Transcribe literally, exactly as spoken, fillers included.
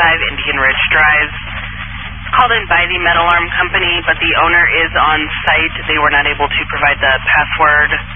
five Indian Ridge Drive. It's called in by the Metal Arm Company, but the owner is on site. They were not able to provide the password